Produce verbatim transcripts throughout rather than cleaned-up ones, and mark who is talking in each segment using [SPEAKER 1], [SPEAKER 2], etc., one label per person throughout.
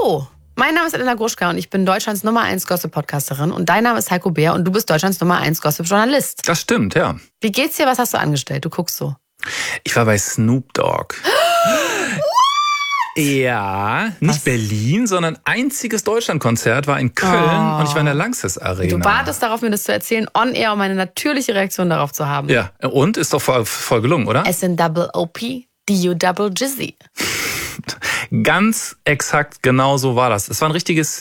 [SPEAKER 1] Hallo, mein Name ist Elena Gruschka und ich bin Deutschlands Nummer eins Gossip-Podcasterin und dein Name ist Heiko Bär und du bist Deutschlands Nummer eins Gossip-Journalist.
[SPEAKER 2] Das stimmt, ja.
[SPEAKER 1] Wie geht's dir? Was hast du angestellt? Du guckst so.
[SPEAKER 2] Ich war bei Snoop Dogg. Ja, nicht Was? Berlin, sondern einziges Deutschlandkonzert war in Köln oh. und ich war in der Lanxess Arena.
[SPEAKER 1] Du wartest darauf, mir das zu erzählen, on air, um eine natürliche Reaktion darauf zu haben.
[SPEAKER 2] Ja, und? Ist doch voll, voll gelungen, oder?
[SPEAKER 1] S N double O P, D U double Jizzy.
[SPEAKER 2] Ganz exakt genau so war das. Es war ein richtiges,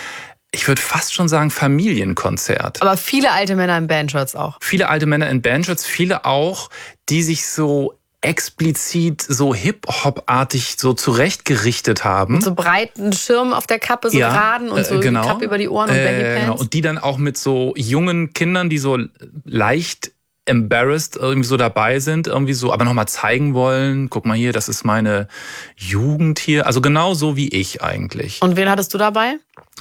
[SPEAKER 2] ich würde fast schon sagen, Familienkonzert.
[SPEAKER 1] Aber viele alte Männer in Bandshirts auch.
[SPEAKER 2] Viele alte Männer in Bandshirts, viele auch, die sich so explizit so Hip-Hop-artig so zurechtgerichtet haben.
[SPEAKER 1] Mit so breiten Schirmen auf der Kappe, so
[SPEAKER 2] ja,
[SPEAKER 1] geraden und so
[SPEAKER 2] äh, genau.
[SPEAKER 1] die Kappe über die Ohren und
[SPEAKER 2] äh,
[SPEAKER 1] Baggy Pants.
[SPEAKER 2] Genau. Und die dann auch mit so jungen Kindern, die so leicht embarrassed irgendwie so dabei sind, irgendwie so, aber nochmal zeigen wollen, guck mal hier, das ist meine Jugend hier. Also genau so wie ich eigentlich.
[SPEAKER 1] Und wen hattest du dabei?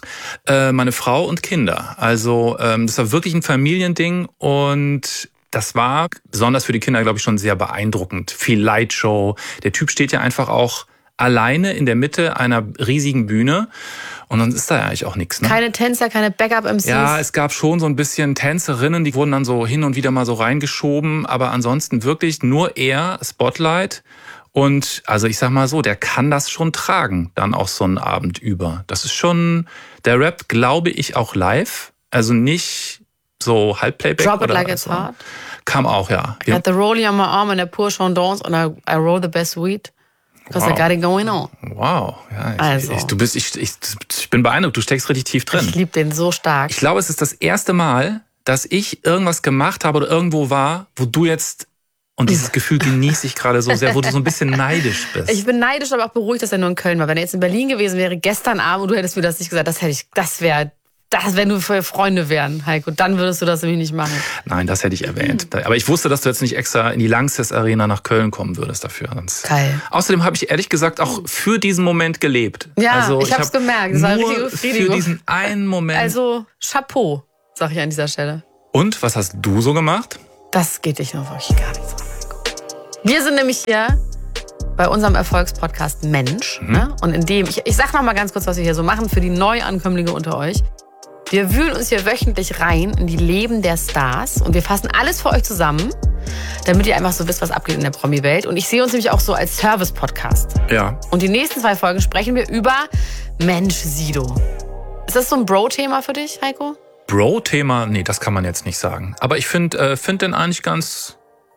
[SPEAKER 2] Äh, meine Frau und Kinder. Also ähm, das war wirklich ein Familiending und das war besonders für die Kinder, glaube ich, schon sehr beeindruckend. Viel Lightshow. Der Typ steht ja einfach auch alleine in der Mitte einer riesigen Bühne. Und dann ist da ja eigentlich auch nichts. Ne?
[SPEAKER 1] Keine Tänzer, keine Backup-M Cs?
[SPEAKER 2] Ja, es gab schon so ein bisschen Tänzerinnen, die wurden dann so hin und wieder mal so reingeschoben. Aber ansonsten wirklich nur er, Spotlight. Und also ich sag mal so, der kann das schon tragen, dann auch so einen Abend über. Das ist schon, der rappt, glaube ich, auch live. Also nicht so Halbplayback.
[SPEAKER 1] Drop
[SPEAKER 2] oder
[SPEAKER 1] it like
[SPEAKER 2] it's
[SPEAKER 1] hot.
[SPEAKER 2] Kam auch, ja.
[SPEAKER 1] I had the rollie on my arm and I pour chandons and I, I roll the best weed. Because wow. I got it going on.
[SPEAKER 2] Wow. Ja, ich,
[SPEAKER 1] also.
[SPEAKER 2] ich, du bist, ich, ich, ich bin beeindruckt, du steckst richtig tief drin.
[SPEAKER 1] Ich liebe den so stark.
[SPEAKER 2] Ich glaube, es ist das erste Mal, dass ich irgendwas gemacht habe oder irgendwo war, wo du jetzt, und dieses Gefühl genieße ich gerade so sehr, wo du so ein bisschen neidisch bist.
[SPEAKER 1] Ich bin neidisch, aber auch beruhigt, dass er nur in Köln war. Wenn er jetzt in Berlin gewesen wäre, gestern Abend, und du hättest mir das nicht gesagt, das hätte ich, das wäre, das, wenn du für Freunde wären, Heiko, dann würdest du das nämlich nicht machen.
[SPEAKER 2] Nein, das hätte ich erwähnt. Aber ich wusste, dass du jetzt nicht extra in die Lanxess Arena nach Köln kommen würdest dafür.
[SPEAKER 1] Geil.
[SPEAKER 2] Außerdem habe ich ehrlich gesagt auch für diesen Moment gelebt.
[SPEAKER 1] Ja,
[SPEAKER 2] also,
[SPEAKER 1] ich habe es gemerkt. Das war eine richtige Befriedigung.
[SPEAKER 2] Für diesen einen Moment.
[SPEAKER 1] Also Chapeau, sag ich an dieser Stelle.
[SPEAKER 2] Und, was hast du so gemacht?
[SPEAKER 1] Das geht dich noch wirklich gar nicht so an, Heiko. Wir sind nämlich hier bei unserem Erfolgspodcast Mensch. Mhm. Ne? Und in dem, ich, ich sag noch mal ganz kurz, was wir hier so machen für die Neuankömmlinge unter euch. Wir wühlen uns hier wöchentlich rein in die Leben der Stars und wir fassen alles für euch zusammen, damit ihr einfach so wisst, was abgeht in der Promi-Welt. Und ich sehe uns nämlich auch so als Service-Podcast.
[SPEAKER 2] Ja.
[SPEAKER 1] Und die nächsten zwei Folgen sprechen wir über Mensch Sido. Ist das so ein Bro-Thema für dich, Heiko?
[SPEAKER 2] Bro-Thema? Nee, das kann man jetzt nicht sagen. Aber ich finde äh, find den eigentlich ganz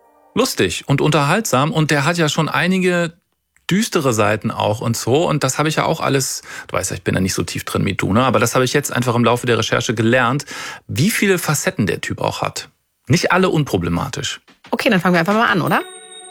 [SPEAKER 2] lustig und unterhaltsam. Und der hat ja schon einige düstere Seiten auch und so. Und das habe ich ja auch alles, du weißt ja, ich bin ja nicht so tief drin wie du, ne? Aber das habe ich jetzt einfach im Laufe der Recherche gelernt, wie viele Facetten der Typ auch hat. Nicht alle unproblematisch.
[SPEAKER 1] Okay, dann fangen wir einfach mal an, oder?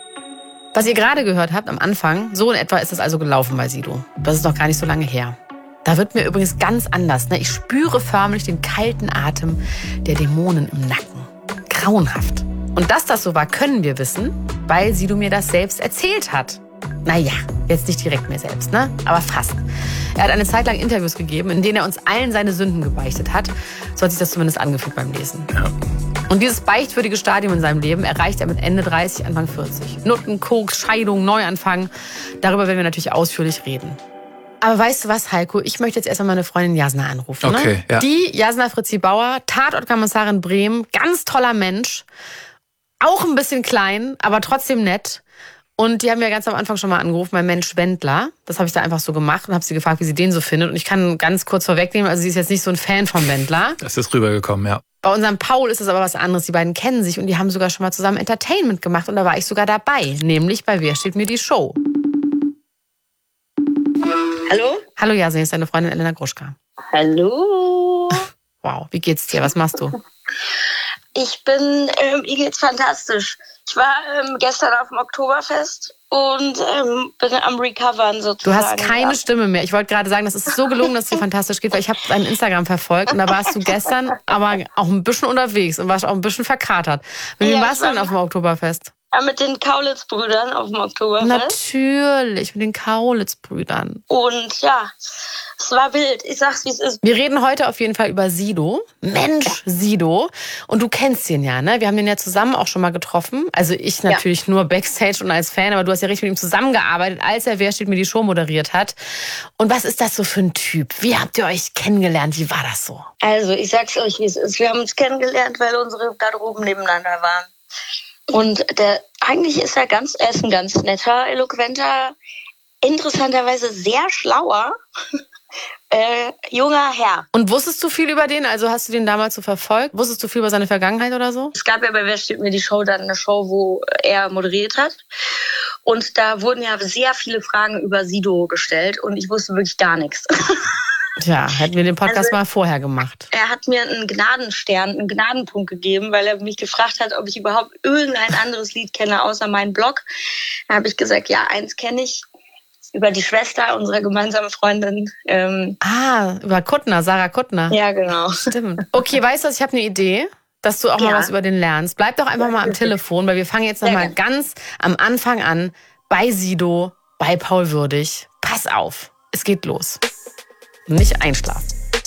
[SPEAKER 1] Was ihr gerade gehört habt am Anfang, so in etwa ist es also gelaufen bei Sido. Das ist noch gar nicht so lange her. Da wird mir übrigens ganz anders. Ne? Ich spüre förmlich den kalten Atem der Dämonen im Nacken. Grauenhaft. Und dass das so war, können wir wissen, weil Sido mir das selbst erzählt hat. Naja, jetzt nicht direkt mir selbst, ne? Aber fast. Er hat eine Zeit lang Interviews gegeben, in denen er uns allen seine Sünden gebeichtet hat. So hat sich das zumindest angefühlt beim Lesen.
[SPEAKER 2] Ja.
[SPEAKER 1] Und dieses beichtwürdige Stadium in seinem Leben erreicht er mit Ende dreißig, Anfang vierzig. Nutten, Koks, Scheidung, Neuanfang. Darüber werden wir natürlich ausführlich reden. Aber weißt du was, Heiko? Ich möchte jetzt erstmal meine Freundin Jasna anrufen.
[SPEAKER 2] Okay,
[SPEAKER 1] ne?
[SPEAKER 2] ja.
[SPEAKER 1] Die Jasna Fritzi Bauer, Tatortkommissarin Bremen, ganz toller Mensch. Auch ein bisschen klein, aber trotzdem nett. Und die haben ja ganz am Anfang schon mal angerufen, mein Mensch Wendler. Das habe ich da einfach so gemacht und habe sie gefragt, wie sie den so findet. Und ich kann ganz kurz vorwegnehmen, also sie ist jetzt nicht so ein Fan von Wendler.
[SPEAKER 2] Das ist rübergekommen, ja.
[SPEAKER 1] Bei unserem Paul ist es aber was anderes. Die beiden kennen sich und die haben sogar schon mal zusammen Entertainment gemacht. Und da war ich sogar dabei, nämlich bei Wer steht mir die Show.
[SPEAKER 3] Hallo?
[SPEAKER 1] Hallo Jasna, hier ist deine Freundin Elena Gruschka.
[SPEAKER 3] Hallo.
[SPEAKER 1] Wow, wie geht's dir? Was machst du?
[SPEAKER 3] Ich bin, ähm, mir geht's fantastisch. Ich war ähm, gestern auf dem Oktoberfest und ähm, bin am Recovern sozusagen.
[SPEAKER 1] Du hast keine
[SPEAKER 3] ja.
[SPEAKER 1] Stimme mehr. Ich wollte gerade sagen, das ist so gelungen, dass es dir fantastisch geht, weil ich habe dein Instagram verfolgt und da warst du gestern aber auch ein bisschen unterwegs und warst auch ein bisschen verkatert. Mit wem
[SPEAKER 3] ja,
[SPEAKER 1] warst du denn auf dem Oktoberfest?
[SPEAKER 3] Ja, mit den Kaulitz-Brüdern auf dem Oktoberfest.
[SPEAKER 1] Natürlich, mit den Kaulitz-Brüdern.
[SPEAKER 3] Und ja, Es war wild. Ich sag's, wie es ist.
[SPEAKER 1] Wir reden heute auf jeden Fall über Sido. Mensch, Sido. Und du kennst ihn ja, ne? Wir haben den ja zusammen auch schon mal getroffen. Also ich natürlich ja. nur Backstage und als Fan, aber du hast ja richtig mit ihm zusammengearbeitet, als er Wer steht mir die Show moderiert hat. Und was ist das so für ein Typ? Wie habt ihr euch kennengelernt? Wie war das so?
[SPEAKER 3] Also ich sag's euch, wie es ist. Wir haben uns kennengelernt, weil unsere Garderoben nebeneinander waren. Und der, eigentlich ist er ganz, er ist ein ganz netter, eloquenter, interessanterweise sehr schlauer äh, junger Herr.
[SPEAKER 1] Und wusstest du viel über den? Also hast du den damals so verfolgt? Wusstest du viel über seine Vergangenheit oder so?
[SPEAKER 3] Es gab ja bei Wer steht mir die Show dann eine Show, wo er moderiert hat. Und da wurden ja sehr viele Fragen über Sido gestellt und ich wusste wirklich gar nichts.
[SPEAKER 1] Tja, hätten wir den Podcast also, mal vorher gemacht.
[SPEAKER 3] Er hat mir einen Gnadenstern, einen Gnadenpunkt gegeben, weil er mich gefragt hat, ob ich überhaupt irgendein anderes Lied kenne, außer meinen Blog. Da habe ich gesagt, ja, eins kenne ich. Über die Schwester unserer gemeinsamen Freundin. Ähm
[SPEAKER 1] ah, über Kuttner, Sarah Kuttner.
[SPEAKER 3] Ja, genau.
[SPEAKER 1] Stimmt. Okay, weißt du was, ich habe eine Idee, dass du auch ja. mal was über den lernst. Bleib doch einfach mal am Telefon, weil wir fangen jetzt noch mal ganz am Anfang an. Bei Sido, bei Paul Würdig. Pass auf, es geht los. Nicht einschlafen.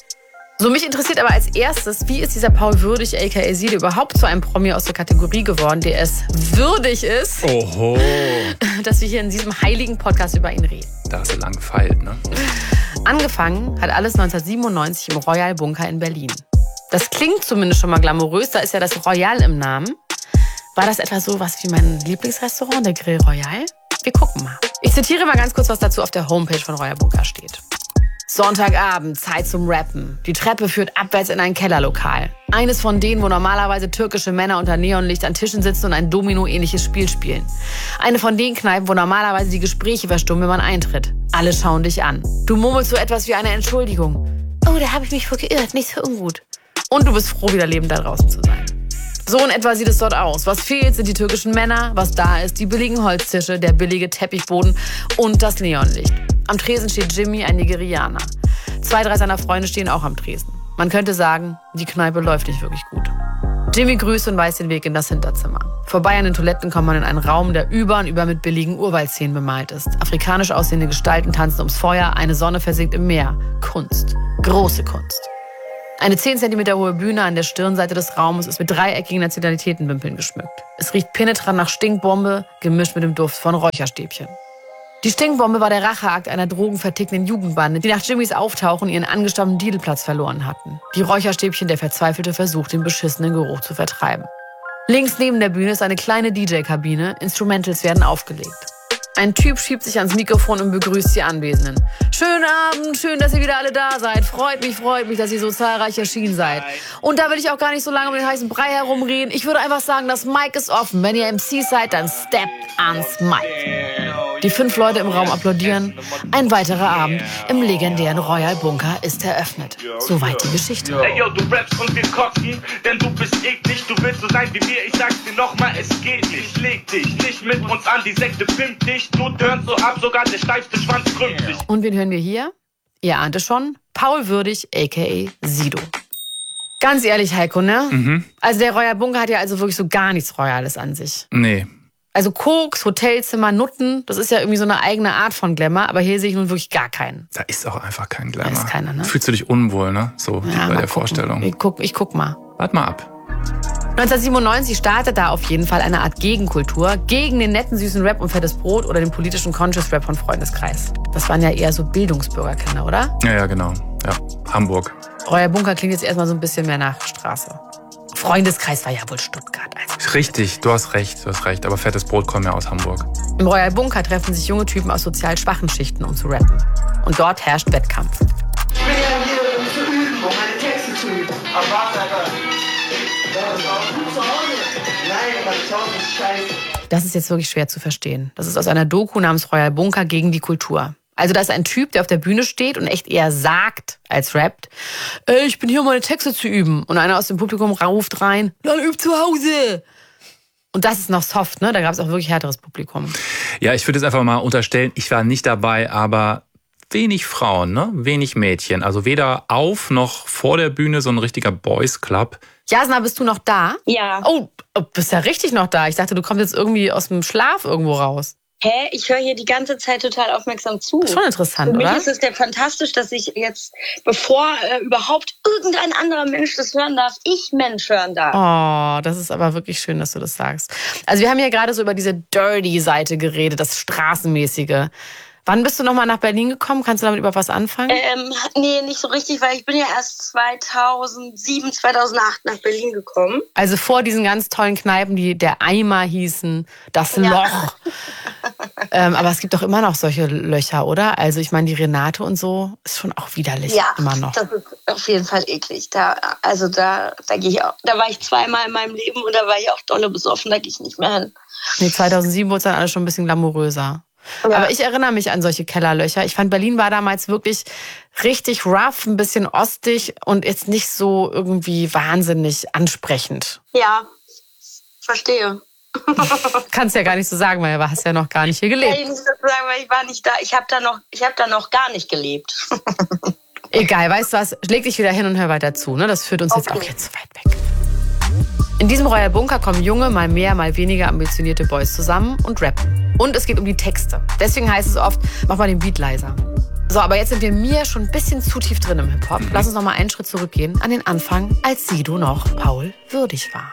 [SPEAKER 1] So, mich interessiert aber als erstes, wie ist dieser Paul Würdig, aka Sido, überhaupt zu einem Promi aus der Kategorie geworden, der es würdig ist,
[SPEAKER 2] Oho.
[SPEAKER 1] dass wir hier in diesem heiligen Podcast über ihn reden.
[SPEAKER 2] Da hast du lang gefeilt, ne?
[SPEAKER 1] Angefangen hat alles neunzehnhundertsiebenundneunzig im Royal Bunker in Berlin. Das klingt zumindest schon mal glamourös, da ist ja das Royal im Namen. War das etwa so was wie mein Lieblingsrestaurant, der Grill Royal? Wir gucken mal. Ich zitiere mal ganz kurz, was dazu auf der Homepage von Royal Bunker steht. Sonntagabend, Zeit zum Rappen. Die Treppe führt abwärts in ein Kellerlokal. Eines von denen, wo normalerweise türkische Männer unter Neonlicht an Tischen sitzen und ein Domino-ähnliches Spiel spielen. Eine von den Kneipen, wo normalerweise die Gespräche verstummen, wenn man eintritt. Alle schauen dich an. Du murmelst so etwas wie eine Entschuldigung. Oh, da habe ich mich wohl geirrt, nicht so ungut. Und du bist froh, wieder lebend da draußen zu sein. So in etwa sieht es dort aus. Was fehlt, sind die türkischen Männer. Was da ist, die billigen Holztische, der billige Teppichboden und das Neonlicht. Am Tresen steht Jimmy, ein Nigerianer. Zwei, drei seiner Freunde stehen auch am Tresen. Man könnte sagen, die Kneipe läuft nicht wirklich gut. Jimmy grüßt und weist den Weg in das Hinterzimmer. Vorbei an den Toiletten kommt man in einen Raum, der über und über mit billigen Urwaldszenen bemalt ist. Afrikanisch aussehende Gestalten tanzen ums Feuer, eine Sonne versinkt im Meer. Kunst. Große Kunst. Eine zehn Zentimeter hohe Bühne an der Stirnseite des Raumes ist mit dreieckigen Nationalitätenwimpeln geschmückt. Es riecht penetrant nach Stinkbombe, gemischt mit dem Duft von Räucherstäbchen. Die Stinkbombe war der Racheakt einer drogenvertickenden Jugendbande, die nach Jimmys Auftauchen ihren angestammten Dealplatz verloren hatten. Die Räucherstäbchen der verzweifelte Versuch, den beschissenen Geruch zu vertreiben. Links neben der Bühne ist eine kleine D J-Kabine, Instrumentals werden aufgelegt. Ein Typ schiebt sich ans Mikrofon und begrüßt die Anwesenden. Schönen Abend, schön, dass ihr wieder alle da seid. Freut mich, freut mich, dass ihr so zahlreich erschienen seid. Und da will ich auch gar nicht so lange um den heißen Brei herumreden. Ich würde einfach sagen, das Mic ist offen. Wenn ihr M C seid, dann steppt ans Mic. Die fünf Leute im Raum applaudieren. Ein weiterer Abend im legendären Royal Bunker ist eröffnet. Soweit die Geschichte.
[SPEAKER 4] Ey, yo, du rappst und wir kotzen, denn du bist eklig. Du willst so sein wie wir, ich sag's dir nochmal, es geht nicht. Leg dich nicht mit uns an, die Sekte pimpt dich. Du turnst so ab, sogar der steifste Schwanz krümmt sich.
[SPEAKER 1] Und wen hören wir hier? Ihr ahnt es schon, Paul Würdig, aka Sido. Ganz ehrlich, Heiko, ne? Mhm. Also der Royal Bunker hat ja also wirklich so gar nichts Royales an sich.
[SPEAKER 2] Nee.
[SPEAKER 1] Also Koks, Hotelzimmer, Nutten, das ist ja irgendwie so eine eigene Art von Glamour, aber hier sehe ich nun wirklich gar keinen.
[SPEAKER 2] Da ist auch einfach kein Glamour.
[SPEAKER 1] Da ist keiner, ne?
[SPEAKER 2] Fühlst du dich unwohl, ne? So
[SPEAKER 1] ja,
[SPEAKER 2] wie bei der
[SPEAKER 1] gucken.
[SPEAKER 2] Vorstellung.
[SPEAKER 1] Ich guck, ich guck mal.
[SPEAKER 2] Wart mal ab.
[SPEAKER 1] neunzehnhundertsiebenundneunzig startet da auf jeden Fall eine Art Gegenkultur gegen den netten, süßen Rap und fettes Brot oder den politischen Conscious Rap von Freundeskreis. Das waren ja eher so Bildungsbürgerkinder, oder?
[SPEAKER 2] Ja, ja, genau. Ja, Hamburg.
[SPEAKER 1] Royal Bunker klingt jetzt erstmal so ein bisschen mehr nach Straße. Freundeskreis war ja wohl Stuttgart. Also.
[SPEAKER 2] Richtig, du hast recht, du hast recht. Aber fettes Brot kommt ja aus Hamburg.
[SPEAKER 1] Im Royal Bunker treffen sich junge Typen aus sozial schwachen Schichten, um zu rappen. Und dort herrscht Wettkampf.
[SPEAKER 5] Ich bin ja hier, um zu üben, um meine Texte zu üben. Aber warte, Alter. Das ist auch gut zu Hause. Nein, mein Zuhause ist scheiße.
[SPEAKER 1] Das ist jetzt wirklich schwer zu verstehen. Das ist aus einer Doku namens Royal Bunker gegen die Kultur. Also da ist ein Typ, der auf der Bühne steht und echt eher sagt als rappt, ey, ich bin hier, um meine Texte zu üben. Und einer aus dem Publikum ruft rein, dann üb zu Hause. Und das ist noch soft, ne? Da gab es auch wirklich härteres Publikum.
[SPEAKER 2] Ja, ich würde jetzt einfach mal unterstellen, ich war nicht dabei, aber wenig Frauen, ne? Wenig Mädchen. Also weder auf noch vor der Bühne so ein richtiger Boys Club.
[SPEAKER 1] Jasna, bist du noch da?
[SPEAKER 3] Ja.
[SPEAKER 1] Oh, bist ja richtig noch da. Ich dachte, du kommst jetzt irgendwie aus dem Schlaf irgendwo raus.
[SPEAKER 3] hä, ich höre hier die ganze Zeit total aufmerksam zu.
[SPEAKER 1] Das ist schon interessant,
[SPEAKER 3] Für mich
[SPEAKER 1] oder?
[SPEAKER 3] ist es ja fantastisch, dass ich jetzt, bevor äh, überhaupt irgendein anderer Mensch das hören darf, ich Mensch hören darf.
[SPEAKER 1] Oh, das ist aber wirklich schön, dass du das sagst. Also wir haben ja gerade so über diese Dirty-Seite geredet, das Straßenmäßige. Wann bist du nochmal nach Berlin gekommen? Kannst du damit über was anfangen?
[SPEAKER 3] Ähm, nee, nicht so richtig, weil ich bin ja erst zweitausendsieben, zweitausendacht nach Berlin gekommen.
[SPEAKER 1] Also vor diesen ganz tollen Kneipen, die der Eimer hießen, das
[SPEAKER 3] Ja.
[SPEAKER 1] Loch. ähm, aber es gibt doch immer noch solche Löcher, oder? Also ich meine, die Renate und so ist schon auch widerlich,
[SPEAKER 3] Ja,
[SPEAKER 1] immer noch.
[SPEAKER 3] das ist auf jeden Fall eklig. Da, also da, da gehe ich auch. Da war ich zweimal in meinem Leben und da war ich auch dolle besoffen, da gehe ich nicht mehr hin.
[SPEAKER 1] Nee, zweitausendsieben wurde es dann alles schon ein bisschen glamouröser.
[SPEAKER 3] Ja.
[SPEAKER 1] Aber ich erinnere mich an solche Kellerlöcher. Ich fand, Berlin war damals wirklich richtig rough, ein bisschen ostig und jetzt nicht so irgendwie wahnsinnig ansprechend.
[SPEAKER 3] Ja, verstehe.
[SPEAKER 1] Kannst ja gar nicht so sagen, weil du hast ja noch gar nicht hier
[SPEAKER 3] Kann
[SPEAKER 1] gelebt.
[SPEAKER 3] ich nicht so sagen, weil ich war nicht da. Ich habe da noch, ich habe da noch gar nicht gelebt.
[SPEAKER 1] Egal, weißt du was? Leg dich wieder hin und hör weiter zu. Ne? Das führt uns jetzt
[SPEAKER 3] Okay.
[SPEAKER 1] auch jetzt zu weit weg. In diesem Royal Bunker kommen junge, mal mehr, mal weniger ambitionierte Boys zusammen und rappen. Und es geht um die Texte. Deswegen heißt es oft, mach mal den Beat leiser. So, aber jetzt sind wir mir schon ein bisschen zu tief drin im Hip-Hop. Lass uns noch mal einen Schritt zurückgehen an den Anfang, als Sido noch Paul würdig war.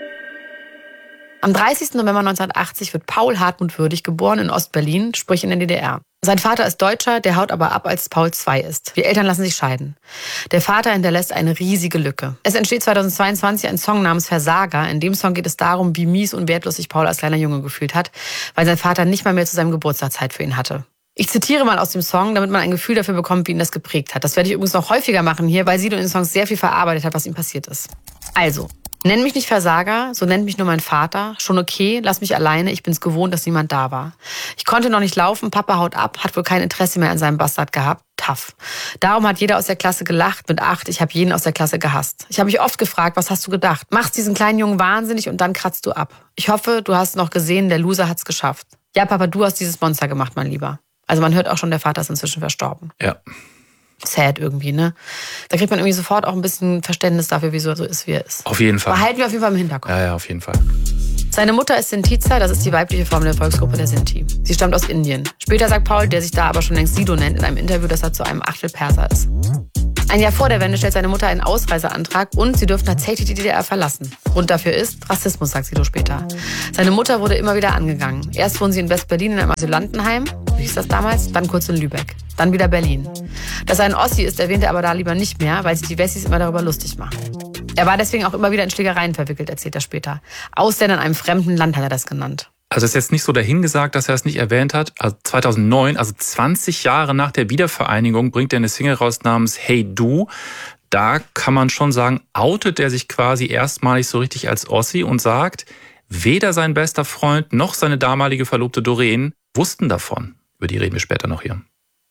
[SPEAKER 1] Am dreißigsten November neunzehnhundertachtzig wird Paul Hartmut Würdig geboren in Ostberlin, sprich in der D D R. Sein Vater ist Deutscher, der haut aber ab, als Paul zwei ist. Die Eltern lassen sich scheiden. Der Vater hinterlässt eine riesige Lücke. Es entsteht zweitausendzweiundzwanzig ein Song namens Versager. In dem Song geht es darum, wie mies und wertlos sich Paul als kleiner Junge gefühlt hat, weil sein Vater nicht mal mehr zu seinem Geburtstag Zeit für ihn hatte. Ich zitiere mal aus dem Song, damit man ein Gefühl dafür bekommt, wie ihn das geprägt hat. Das werde ich übrigens noch häufiger machen hier, weil Sido in den Songs sehr viel verarbeitet hat, was ihm passiert ist. Also, nenn mich nicht Versager, so nennt mich nur mein Vater. Schon okay, lass mich alleine, ich bin's gewohnt, dass niemand da war. Ich konnte noch nicht laufen, Papa haut ab, hat wohl kein Interesse mehr an seinem Bastard gehabt. Tough. Darum hat jeder aus der Klasse gelacht. Mit acht, ich habe jeden aus der Klasse gehasst. Ich habe mich oft gefragt, was hast du gedacht? Machst diesen kleinen Jungen wahnsinnig und dann kratzt du ab. Ich hoffe, du hast noch gesehen, der Loser hat's geschafft. Ja, Papa, du hast dieses Monster gemacht, mein Lieber. Also man hört auch schon, der Vater ist inzwischen verstorben.
[SPEAKER 2] Ja.
[SPEAKER 1] Sad irgendwie, ne? Da kriegt man irgendwie sofort auch ein bisschen Verständnis dafür, wieso er so ist, wie er ist.
[SPEAKER 2] Auf jeden Fall.
[SPEAKER 1] Behalten wir auf jeden Fall im Hinterkopf.
[SPEAKER 2] Ja, ja, auf jeden Fall.
[SPEAKER 1] Seine Mutter ist Sintiza, das ist die weibliche Form der Volksgruppe der Sinti. Sie stammt aus Indien. Später sagt Paul, der sich da aber schon längst Sido nennt, in einem Interview, dass er zu einem Achtel Perser ist. Ein Jahr vor der Wende stellt seine Mutter einen Ausreiseantrag und sie dürfen tatsächlich die D D R verlassen. Grund dafür ist Rassismus, sagt Sido später. Seine Mutter wurde immer wieder angegangen. Erst wohnen sie in West-Berlin in einem Asylantenheim, wie hieß das damals, dann kurz in Lübeck, dann wieder Berlin. Dass er ein Ossi ist, erwähnt er aber da lieber nicht mehr, weil sich die Wessis immer darüber lustig machen. Er war deswegen auch immer wieder in Schlägereien verwickelt, erzählt er später. Ausländer in einem fremden Land hat er das genannt.
[SPEAKER 2] Also es ist jetzt nicht so dahingesagt, dass er es nicht erwähnt hat. Also zweitausendneun, also zwanzig Jahre nach der Wiedervereinigung, bringt er eine Single raus namens Hey Du. Da kann man schon sagen, outet er sich quasi erstmalig so richtig als Ossi und sagt, weder sein bester Freund noch seine damalige Verlobte Doreen wussten davon. Über die reden wir später noch hier.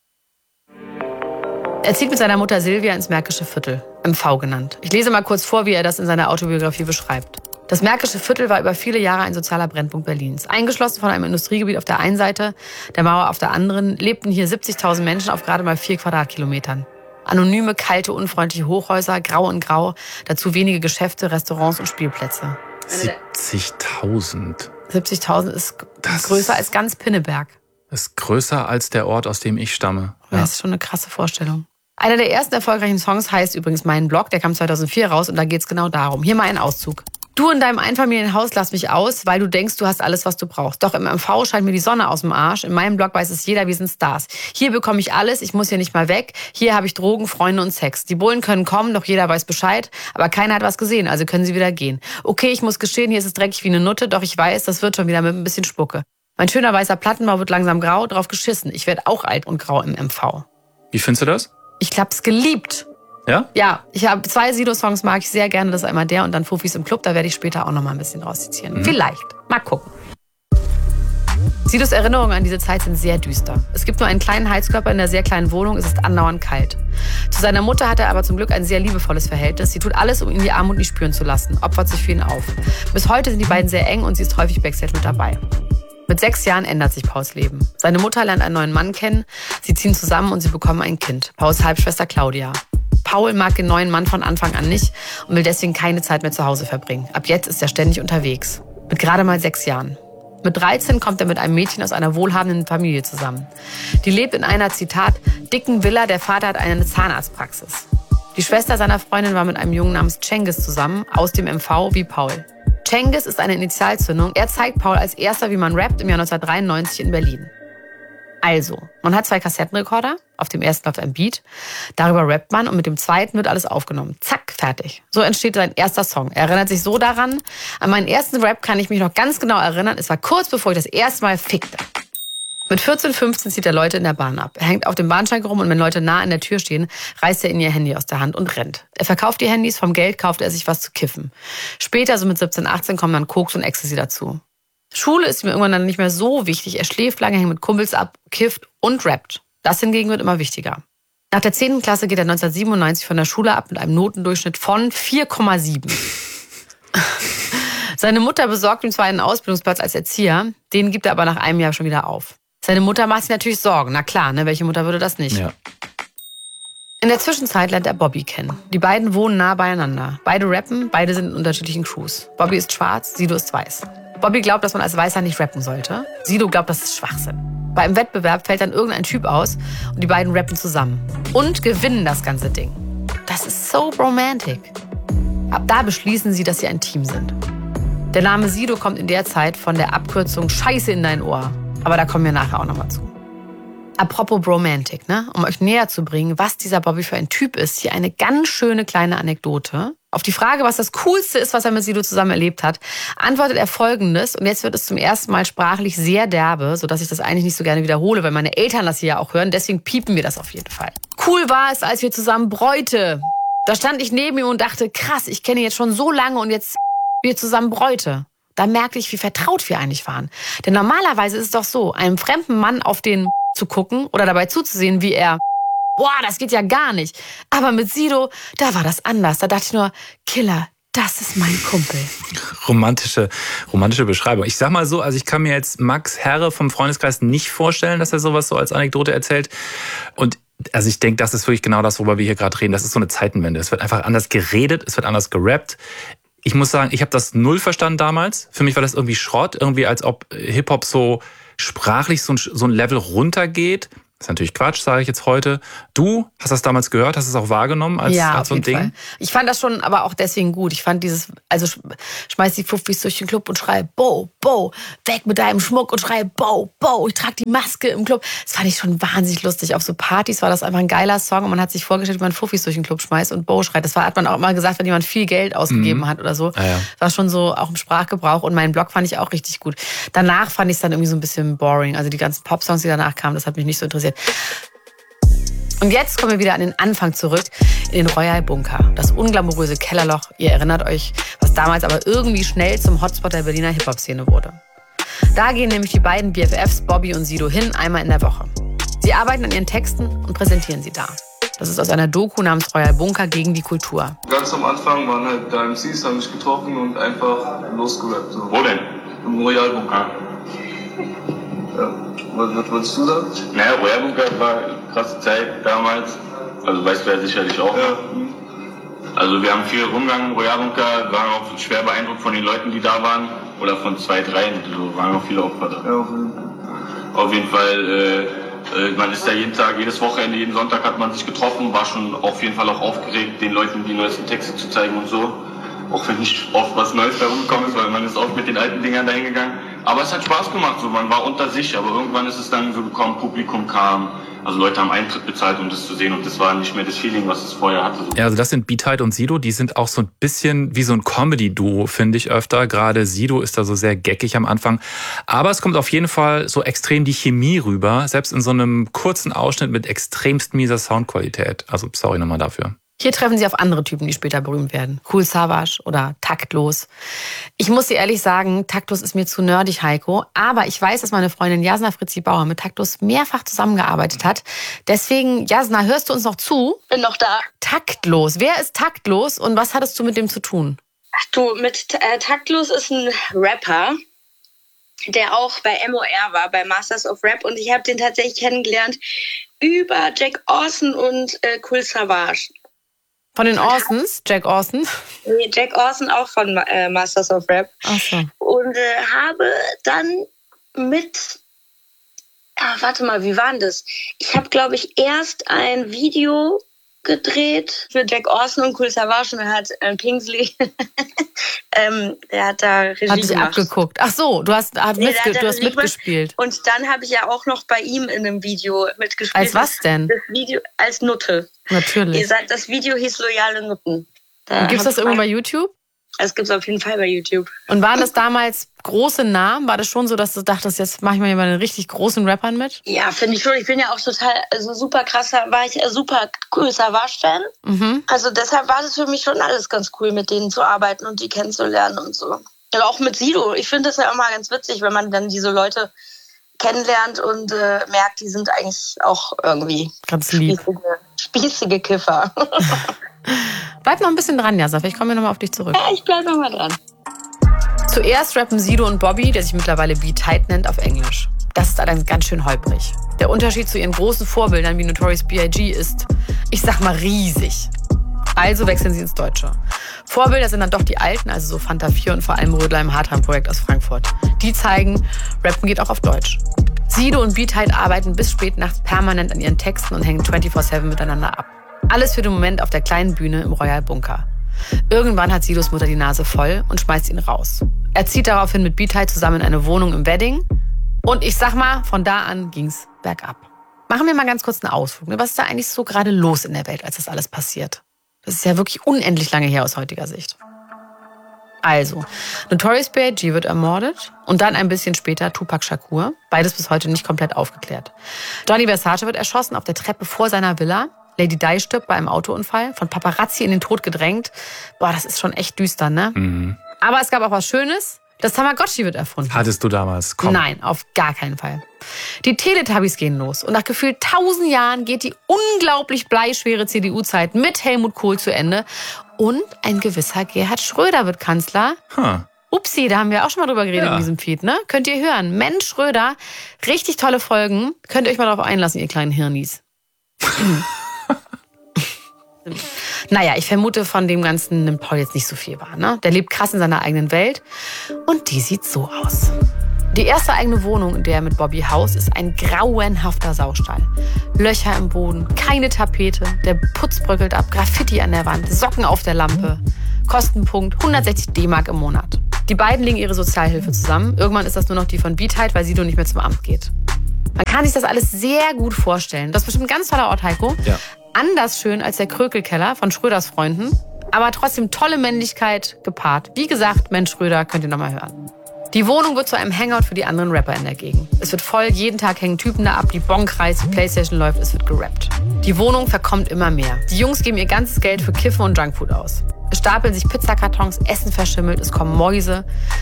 [SPEAKER 1] Er zieht mit seiner Mutter Silvia ins Märkische Viertel, M V genannt. Ich lese mal kurz vor, wie er das in seiner Autobiografie beschreibt. Das Märkische Viertel war über viele Jahre ein sozialer Brennpunkt Berlins. Eingeschlossen von einem Industriegebiet auf der einen Seite, der Mauer auf der anderen, lebten hier siebzigtausend Menschen auf gerade mal vier Quadratkilometern. Anonyme, kalte, unfreundliche Hochhäuser, grau in grau, dazu wenige Geschäfte, Restaurants und Spielplätze.
[SPEAKER 2] siebzigtausend.
[SPEAKER 1] siebzigtausend ist
[SPEAKER 2] Das
[SPEAKER 1] größer als ganz Pinneberg.
[SPEAKER 2] Das ist größer als der Ort, aus dem ich stamme. Ja.
[SPEAKER 1] Das ist schon eine krasse Vorstellung. Einer der ersten erfolgreichen Songs heißt übrigens Mein Blog, der kam zweitausendvier raus und da geht's genau darum. Hier mal ein Auszug. Du in deinem Einfamilienhaus lass mich aus, weil du denkst, du hast alles, was du brauchst. Doch im M V scheint mir die Sonne aus dem Arsch. In meinem Blog weiß es jeder, wir sind Stars. Hier bekomme ich alles, ich muss hier nicht mal weg. Hier habe ich Drogen, Freunde und Sex. Die Bullen können kommen, doch jeder weiß Bescheid. Aber keiner hat was gesehen, also können sie wieder gehen. Okay, ich muss gestehen, hier ist es dreckig wie eine Nutte, doch ich weiß, das wird schon wieder mit ein bisschen Spucke. Mein schöner weißer Plattenbau wird langsam grau, drauf geschissen. Ich werde auch alt und grau im M V.
[SPEAKER 2] Wie findest du das?
[SPEAKER 1] Ich hab's geliebt.
[SPEAKER 2] Ja?
[SPEAKER 1] Ja, ich habe zwei Sido-Songs, mag ich sehr gerne. Das ist einmal der und dann Fufis im Club. Da werde ich später auch noch mal ein bisschen draus zitieren. Mhm. Vielleicht. Mal gucken. Sidos Erinnerungen an diese Zeit sind sehr düster. Es gibt nur einen kleinen Heizkörper in der sehr kleinen Wohnung. Es ist andauernd kalt. Zu seiner Mutter hat er aber zum Glück ein sehr liebevolles Verhältnis. Sie tut alles, um ihn die Armut nicht spüren zu lassen. Opfert sich für ihn auf. Bis heute sind die beiden sehr eng und sie ist häufig Backstage mit dabei. Mit sechs Jahren ändert sich Pauls Leben. Seine Mutter lernt einen neuen Mann kennen. Sie ziehen zusammen und sie bekommen ein Kind. Pauls Halbschwester Claudia. Paul mag den neuen Mann von Anfang an nicht und will deswegen keine Zeit mehr zu Hause verbringen. Ab jetzt ist er ständig unterwegs. Mit gerade mal sechs Jahren. Mit dreizehn kommt er mit einem Mädchen aus einer wohlhabenden Familie zusammen. Die lebt in einer, Zitat, dicken Villa, der Vater hat eine Zahnarztpraxis. Die Schwester seiner Freundin war mit einem Jungen namens Cengiz zusammen, aus dem M V wie Paul. Cengiz ist eine Initialzündung. Er zeigt Paul als erster, wie man rappt, im Jahr neunzehnhundertdreiundneunzig in Berlin. Also, man hat zwei Kassettenrekorder, auf dem ersten läuft ein Beat, darüber rappt man und mit dem zweiten wird alles aufgenommen. Zack, fertig. So entsteht sein erster Song. Er erinnert sich so daran, an meinen ersten Rap kann ich mich noch ganz genau erinnern, es war kurz bevor ich das erste Mal fickte. Mit vierzehn, fünfzehn zieht er Leute in der Bahn ab. Er hängt auf dem Bahnsteig rum und wenn Leute nah an der Tür stehen, reißt er ihnen ihr Handy aus der Hand und rennt. Er verkauft die Handys, vom Geld kauft er sich was zu kiffen. Später, so mit siebzehn, achtzehn, kommen dann Koks und Ecstasy dazu. Schule ist ihm irgendwann dann nicht mehr so wichtig. Er schläft lange, hängt mit Kumpels ab, kifft und rappt. Das hingegen wird immer wichtiger. Nach der zehnten Klasse geht er neunzehnhundertsiebenundneunzig von der Schule ab mit einem Notendurchschnitt von vier Komma sieben. Seine Mutter besorgt ihm zwar einen Ausbildungsplatz als Erzieher, den gibt er aber nach einem Jahr schon wieder auf. Seine Mutter macht sich natürlich Sorgen. Na klar, ne? Welche Mutter würde das nicht?
[SPEAKER 2] Ja.
[SPEAKER 1] In der Zwischenzeit lernt er Bobby kennen. Die beiden wohnen nah beieinander. Beide rappen, beide sind in unterschiedlichen Crews. Bobby ist schwarz, Sido ist weiß. Bobby glaubt, dass man als Weißer nicht rappen sollte. Sido glaubt, das ist Schwachsinn. Bei einem Wettbewerb fällt dann irgendein Typ aus und die beiden rappen zusammen. Und gewinnen das ganze Ding. Das ist so romantic. Ab da beschließen sie, dass sie ein Team sind. Der Name Sido kommt in der Zeit von der Abkürzung Scheiße in dein Ohr. Aber da kommen wir nachher auch nochmal zu. Apropos Bromantic, ne? Um euch näher zu bringen, was dieser Bobby für ein Typ ist, hier eine ganz schöne kleine Anekdote. Auf die Frage, was das Coolste ist, was er mit Sido zusammen erlebt hat, antwortet er Folgendes. Und jetzt wird es zum ersten Mal sprachlich sehr derbe, sodass ich das eigentlich nicht so gerne wiederhole, weil meine Eltern das hier ja auch hören. Deswegen piepen wir das auf jeden Fall. Cool war es, als wir zusammen bräute. Da stand ich neben ihm und dachte, krass, ich kenne ihn jetzt schon so lange und jetzt wir zusammen bräute. Da merkte ich, wie vertraut wir eigentlich waren. Denn normalerweise ist es doch so, einem fremden Mann auf den zu gucken oder dabei zuzusehen, wie er, boah, das geht ja gar nicht. Aber mit Sido, da war das anders. Da dachte ich nur, Killer, das ist mein Kumpel.
[SPEAKER 2] Romantische, romantische Beschreibung. Ich sag mal so, also ich kann mir jetzt Max Herre vom Freundeskreis nicht vorstellen, dass er sowas so als Anekdote erzählt. Und also ich denke, das ist wirklich genau das, worüber wir hier gerade reden. Das ist so eine Zeitenwende. Es wird einfach anders geredet, es wird anders gerappt. Ich muss sagen, ich habe das null verstanden damals. Für mich war das irgendwie Schrott, irgendwie als ob Hip-Hop so sprachlich so ein, so ein Level runtergeht. Das ist natürlich Quatsch, sage ich jetzt heute. Du hast das damals gehört, hast es auch wahrgenommen als,
[SPEAKER 1] ja,
[SPEAKER 2] als so ein Ding?
[SPEAKER 1] Fall. Ich fand das schon aber auch deswegen gut. Ich fand dieses, also schmeiß die Fuffis durch den Club und schrei, Bo, Bo, weg mit deinem Schmuck und schrei, Bo, Bo, ich trage die Maske im Club. Das fand ich schon wahnsinnig lustig. Auf so Partys war das einfach ein geiler Song und man hat sich vorgestellt, wie man Fuffis durch den Club schmeißt und Bo schreit. Das war, hat man auch immer gesagt, wenn jemand viel Geld ausgegeben mhm. hat oder so. Ja, ja. War schon so auch im Sprachgebrauch und meinen Blog fand ich auch richtig gut. Danach fand ich es dann irgendwie so ein bisschen boring. Also die ganzen Popsongs, die danach kamen, das hat mich nicht so interessiert. Und jetzt kommen wir wieder an den Anfang zurück, in den Royal Bunker, das unglamouröse Kellerloch. Ihr erinnert euch, was damals aber irgendwie schnell zum Hotspot der Berliner Hip-Hop-Szene wurde. Da gehen nämlich die beiden B F Fs, Bobby und Sido, hin, einmal in der Woche. Sie arbeiten an ihren Texten und präsentieren sie da. Das ist aus einer Doku namens Royal Bunker gegen die Kultur.
[SPEAKER 6] Ganz am Anfang waren halt da M Cs, haben mich getroffen und einfach losgerappt. So.
[SPEAKER 4] Wo denn?
[SPEAKER 6] Im Royal Bunker. Ja. Was, was wolltest du sagen?
[SPEAKER 4] Naja, Royal Bunker war eine krasse Zeit damals. Also weißt du ja sicherlich auch.
[SPEAKER 6] Ja.
[SPEAKER 4] Also wir haben viel rumgegangen im Royal Bunker, waren auch schwer beeindruckt von den Leuten, die da waren. Oder von zwei, drei, so waren auch viele Opfer da.
[SPEAKER 6] Ja, auf jeden Fall.
[SPEAKER 4] Auf jeden Fall, äh, man ist da jeden Tag, jedes Wochenende, jeden Sonntag hat man sich getroffen, war schon auf jeden Fall auch aufgeregt, den Leuten die neuesten Texte zu zeigen und so. Auch wenn nicht oft was Neues da rumgekommen ist, weil man ist oft mit den alten Dingern dahin gegangen. Aber es hat Spaß gemacht, so, man war unter sich, aber irgendwann ist es dann so gekommen, Publikum kam, also Leute haben Eintritt bezahlt, um das zu sehen und das war nicht mehr das Feeling, was es vorher hatte.
[SPEAKER 2] Ja, also das sind Beat und Sido, die sind auch so ein bisschen wie so ein Comedy-Duo, finde ich öfter. Gerade Sido ist da so sehr geckig am Anfang. Aber es kommt auf jeden Fall so extrem die Chemie rüber, selbst in so einem kurzen Ausschnitt mit extremst mieser Soundqualität. Also sorry nochmal dafür.
[SPEAKER 1] Hier treffen sie auf andere Typen, die später berühmt werden. Kool Savas oder Taktlos. Ich muss dir ehrlich sagen, Taktlos ist mir zu nerdig, Heiko. Aber ich weiß, dass meine Freundin Jasna Fritzi Bauer mit Taktlos mehrfach zusammengearbeitet hat. Deswegen, Jasna, hörst du uns noch zu?
[SPEAKER 3] Bin noch da.
[SPEAKER 1] Taktlos. Wer ist Taktlos und was hattest du mit dem zu tun?
[SPEAKER 3] Ach du, mit äh, Taktlos ist ein Rapper, der auch bei M O R war, bei Masters of Rap. Und ich habe den tatsächlich kennengelernt über Jack Orson und äh, Kool Savas.
[SPEAKER 1] Von den Orsons, Jack Orson?
[SPEAKER 3] Nee, Jack Orson auch von äh, Masters of Rap.
[SPEAKER 1] Ach so.
[SPEAKER 3] Und äh, habe dann mit, ah, warte mal, wie war denn das? Ich habe, glaube ich, erst ein Video gedreht für Jack Orson und Kool Savas und er hat äh, Kingsley, ähm, der hat da Regie
[SPEAKER 1] Hat dich
[SPEAKER 3] gemacht.
[SPEAKER 1] abgeguckt. Ach so, du hast, hat
[SPEAKER 3] Nee,
[SPEAKER 1] mitge-
[SPEAKER 3] der hat
[SPEAKER 1] du hast
[SPEAKER 3] Regie gemacht.
[SPEAKER 1] mitgespielt.
[SPEAKER 3] Und dann habe ich ja auch noch bei ihm in einem Video mitgespielt.
[SPEAKER 1] Als was denn?
[SPEAKER 3] Das Video als Nutte.
[SPEAKER 1] Natürlich.
[SPEAKER 3] Ihr sagt, das Video hieß Loyale Nutten. Da
[SPEAKER 1] Gibt es das
[SPEAKER 3] hab-
[SPEAKER 1] irgendwo bei YouTube?
[SPEAKER 3] Das gibt es auf jeden Fall bei YouTube.
[SPEAKER 1] Und waren das damals große Namen? War das schon so, dass du dachtest, jetzt mach ich mal hier bei den richtig großen Rappern mit?
[SPEAKER 3] Ja, finde ich schon. Ich bin ja auch total, also super krasser, war ich äh, super Kool Savas-Fan.
[SPEAKER 1] Mhm.
[SPEAKER 3] Also deshalb war das für mich schon alles ganz cool, mit denen zu arbeiten und die kennenzulernen und so. Und auch mit Sido. Ich finde das ja immer ganz witzig, wenn man dann diese Leute kennenlernt und äh, merkt, die sind eigentlich auch irgendwie
[SPEAKER 1] Ganz lieb.
[SPEAKER 3] spießige, spießige Kiffer.
[SPEAKER 1] Bleib noch ein bisschen dran, Jasaf. Ich komme nochmal auf dich zurück.
[SPEAKER 3] Ja, ich bleib noch mal dran.
[SPEAKER 1] Zuerst rappen Sido und Bobby, der sich mittlerweile B-Tight nennt, auf Englisch. Das ist allerdings ganz schön holprig. Der Unterschied zu ihren großen Vorbildern wie Notorious B I G ist, ich sag mal, riesig. Also wechseln sie ins Deutsche. Vorbilder sind dann doch die Alten, also so Fanta vier und vor allem Rödler im Hardtime-Projekt aus Frankfurt. Die zeigen, Rappen geht auch auf Deutsch. Sido und B-Tight arbeiten bis spät nachts permanent an ihren Texten und hängen vierundzwanzig sieben miteinander ab. Alles für den Moment auf der kleinen Bühne im Royal Bunker. Irgendwann hat Sidos Mutter die Nase voll und schmeißt ihn raus. Er zieht daraufhin mit B-Tight zusammen in eine Wohnung im Wedding. Und ich sag mal, von da an ging's bergab. Machen wir mal ganz kurz einen Ausflug. Was ist da eigentlich so gerade los in der Welt, als das alles passiert? Das ist ja wirklich unendlich lange her aus heutiger Sicht. Also, Notorious B I G wird ermordet und dann ein bisschen später Tupac Shakur. Beides bis heute nicht komplett aufgeklärt. Johnny Versace wird erschossen auf der Treppe vor seiner Villa. Lady Di stirbt bei einem Autounfall, von Paparazzi in den Tod gedrängt. Boah, das ist schon echt düster, ne?
[SPEAKER 2] Mhm.
[SPEAKER 1] Aber es gab auch was Schönes. Das Tamagotchi wird erfunden.
[SPEAKER 2] Hattest du damals? Komm.
[SPEAKER 1] Nein, auf gar keinen Fall. Die Teletubbies gehen los und nach gefühlt tausend Jahren geht die unglaublich bleischwere C D U-Zeit mit Helmut Kohl zu Ende und ein gewisser Gerhard Schröder wird Kanzler.
[SPEAKER 2] Huh.
[SPEAKER 1] Upsi, da haben wir auch schon mal drüber geredet
[SPEAKER 2] Ja.
[SPEAKER 1] in diesem Feed, ne? Könnt ihr hören. Mensch Schröder, richtig tolle Folgen. Könnt ihr euch mal darauf einlassen, ihr kleinen Hirnis. Naja, ich vermute, von dem Ganzen nimmt Paul jetzt nicht so viel wahr, ne? Der lebt krass in seiner eigenen Welt und die sieht so aus. Die erste eigene Wohnung, in der er mit Bobby haust, ist ein grauenhafter Saustall. Löcher im Boden, keine Tapete, der Putz bröckelt ab, Graffiti an der Wand, Socken auf der Lampe. Kostenpunkt hundertsechzig D-Mark im Monat. Die beiden legen ihre Sozialhilfe zusammen. Irgendwann ist das nur noch die von B-Tight, weil Sido nicht mehr zum Amt geht. Man kann sich das alles sehr gut vorstellen. Das ist bestimmt ein ganz toller Ort, Heiko.
[SPEAKER 2] Ja.
[SPEAKER 1] Anders schön als der Krökelkeller von Schröders Freunden. Aber trotzdem tolle Männlichkeit gepaart. Wie gesagt, Mensch Schröder, könnt ihr nochmal hören. Die Wohnung wird zu einem Hangout für die anderen Rapper in der Gegend. Es wird voll, jeden Tag hängen Typen da ab, die Bon kreist, die Playstation läuft, es wird gerappt. Die Wohnung verkommt immer mehr. Die Jungs geben ihr ganzes Geld für Kiffen und Junkfood aus. Es stapeln sich Pizzakartons, Essen verschimmelt, es kommen Mäuse.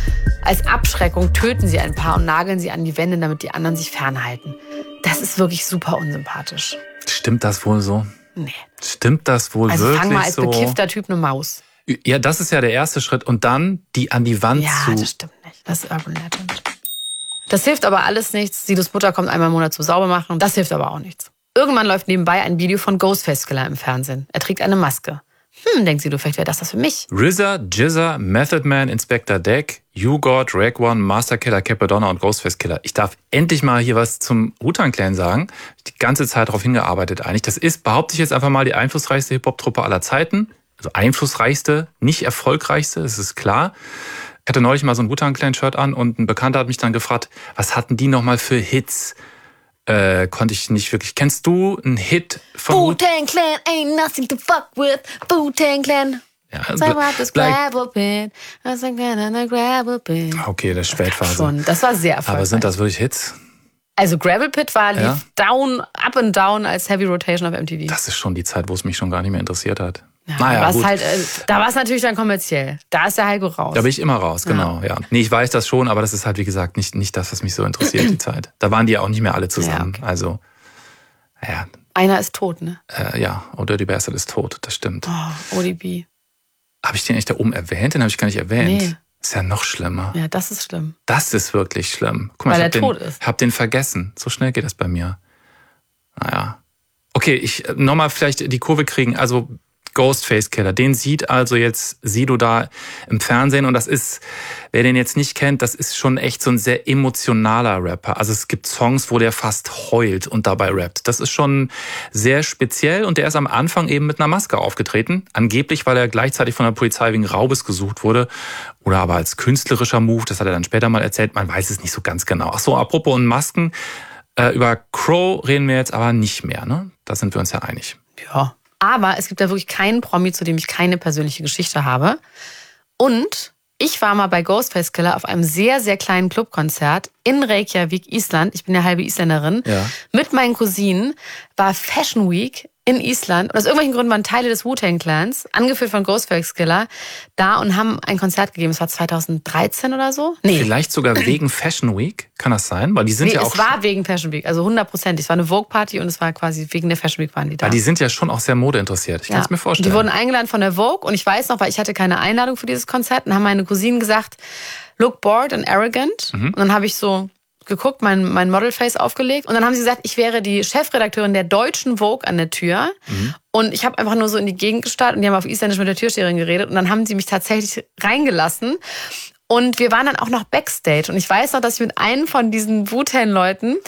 [SPEAKER 1] Als Abschreckung töten sie ein paar und nageln sie an die Wände, damit die anderen sich fernhalten. Das ist wirklich super unsympathisch.
[SPEAKER 2] Stimmt das wohl so?
[SPEAKER 1] Nee.
[SPEAKER 2] Stimmt das wohl
[SPEAKER 1] Also
[SPEAKER 2] wirklich
[SPEAKER 1] fang mal als
[SPEAKER 2] so?
[SPEAKER 1] bekiffter Typ eine Maus.
[SPEAKER 2] Ja, das ist ja der erste Schritt. Und dann die an die Wand
[SPEAKER 1] Ja,
[SPEAKER 2] zu...
[SPEAKER 1] das stimmt nicht. Das ist Urban Legend. Das hilft aber alles nichts. Sidos Mutter kommt einmal im Monat zum Saubermachen. Das hilft aber auch nichts. Irgendwann läuft nebenbei ein Video von Ghostface Killah im Fernsehen. Er trägt eine Maske. Hm, denkt Sido, vielleicht wäre das das für mich.
[SPEAKER 2] R Z A, Jizza, Method Man, Inspector Deck, U-God, Rag One, Master Killer, Capadonna und Ghostface Killah. Ich darf endlich mal hier was zum Wu-Tang Clan sagen. Die ganze Zeit darauf hingearbeitet eigentlich. Das ist, behaupte ich jetzt einfach mal, die einflussreichste Hip-Hop-Truppe aller Zeiten. Also einflussreichste, nicht erfolgreichste, das ist klar. Ich hatte neulich mal so ein Wu-Tang Clan-Shirt an und ein Bekannter hat mich dann gefragt, was hatten die nochmal für Hits? Äh, konnte ich nicht wirklich. Kennst du einen Hit von
[SPEAKER 1] Wu-Tang Clan ain't nothing to fuck with. Wu-Tang Clan.
[SPEAKER 2] Ja,
[SPEAKER 1] Sag mal, das
[SPEAKER 2] bleib-
[SPEAKER 1] Gravel Pit. Das ist ein Gravel Pit.
[SPEAKER 2] Okay, das ist Spätphase.
[SPEAKER 1] Schon, das war sehr erfolgreich.
[SPEAKER 2] Aber sind das wirklich Hits?
[SPEAKER 1] Also Gravel Pit war lief
[SPEAKER 2] Ja.
[SPEAKER 1] down, up and down als Heavy Rotation auf M T V.
[SPEAKER 2] Das ist schon die Zeit, wo es mich schon gar nicht mehr interessiert hat.
[SPEAKER 1] Ja,
[SPEAKER 2] naja,
[SPEAKER 1] war's
[SPEAKER 2] gut.
[SPEAKER 1] halt, äh, da war es natürlich dann kommerziell. Da ist der Heiko raus.
[SPEAKER 2] Da bin ich immer raus, genau. Ja. Nee, ich weiß das schon, aber das ist halt, wie gesagt, nicht, nicht das, was mich so interessiert, die Zeit. Da waren die ja auch nicht mehr alle zusammen.
[SPEAKER 1] Ja, okay.
[SPEAKER 2] Also, ja,
[SPEAKER 1] Einer ist tot, ne?
[SPEAKER 2] äh, ja, Oh Dirty Bastard ist tot, das stimmt.
[SPEAKER 1] Oh, O D B.
[SPEAKER 2] Habe ich den echt da oben erwähnt? Den habe ich gar nicht erwähnt.
[SPEAKER 1] Nee.
[SPEAKER 2] Ist ja noch schlimmer.
[SPEAKER 1] Ja, das ist schlimm.
[SPEAKER 2] Das ist wirklich schlimm. Guck mal,
[SPEAKER 1] Weil
[SPEAKER 2] ich
[SPEAKER 1] er
[SPEAKER 2] hab den,
[SPEAKER 1] tot ist.
[SPEAKER 2] hab den vergessen. So schnell geht das bei mir. Naja. Okay, ich nochmal vielleicht die Kurve kriegen. Also Ghostface Killah, den sieht also jetzt Sido da im Fernsehen und das ist, wer den jetzt nicht kennt, das ist schon echt so ein sehr emotionaler Rapper. Also es gibt Songs, wo der fast heult und dabei rappt. Das ist schon sehr speziell und der ist am Anfang eben mit einer Maske aufgetreten. Angeblich, weil er gleichzeitig von der Polizei wegen Raubes gesucht wurde oder aber als künstlerischer Move, das hat er dann später mal erzählt, man weiß es nicht so ganz genau. Ach so, apropos und Masken, äh, über Crow reden wir jetzt aber nicht mehr, ne? Da sind wir uns ja einig.
[SPEAKER 1] Ja. Aber es gibt da wirklich keinen Promi, zu dem ich keine persönliche Geschichte habe. Und ich war mal bei Ghostface Killah auf einem sehr, sehr kleinen Clubkonzert in Reykjavik, Island. Ich bin ja halbe Isländerin.
[SPEAKER 2] Ja.
[SPEAKER 1] Mit meinen Cousinen war Fashion Week in Island. Und aus irgendwelchen Gründen waren Teile des Wu-Tang Clans, angeführt von Ghostface Killah, da und haben ein Konzert gegeben. Es war zweitausenddreizehn oder so. Nee.
[SPEAKER 2] Vielleicht sogar wegen Fashion Week, kann das sein? Weil die sind
[SPEAKER 1] nee,
[SPEAKER 2] ja auch.
[SPEAKER 1] Es war wegen Fashion Week, also hundert Prozent. Es war eine Vogue-Party und es war quasi wegen der Fashion Week waren die da.
[SPEAKER 2] Weil die sind ja schon auch sehr modeinteressiert. Ich
[SPEAKER 1] ja.
[SPEAKER 2] kann es mir vorstellen.
[SPEAKER 1] Die wurden eingeladen von der Vogue und ich weiß noch, weil ich hatte keine Einladung für dieses Konzert und haben meine Cousinen gesagt, look bored and arrogant. Mhm. Und dann habe ich so geguckt, mein, mein Modelface aufgelegt und dann haben sie gesagt, ich wäre die Chefredakteurin der deutschen Vogue an der Tür mhm. und ich habe einfach nur so in die Gegend gestarrt und die haben auf Isländisch mit der Türsteherin geredet und dann haben sie mich tatsächlich reingelassen und wir waren dann auch noch Backstage und ich weiß noch, dass ich mit einem von diesen Wu-Tang-Leuten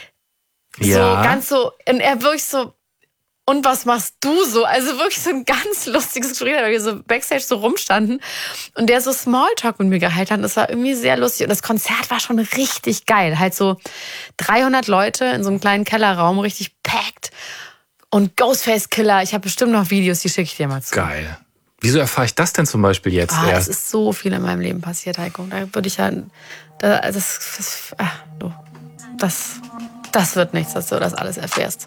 [SPEAKER 2] ja.
[SPEAKER 1] so ganz so, und er wirklich so, und was machst du so? Also wirklich so ein ganz lustiges Gespräch, weil wir so Backstage so rumstanden und der so Smalltalk mit mir gehalten hat. Das war irgendwie sehr lustig und das Konzert war schon richtig geil. Halt so dreihundert Leute in so einem kleinen Kellerraum, richtig packed und Ghostface Killah. Ich habe bestimmt noch Videos, die schicke ich dir mal zu.
[SPEAKER 2] Geil. Wieso erfahre ich das denn zum Beispiel jetzt
[SPEAKER 1] ah,
[SPEAKER 2] erst?
[SPEAKER 1] Es ist so viel in meinem Leben passiert, Heiko. Da würde ich ja, da, das, das, ach, du, das, das wird nichts, dass du das alles erfährst.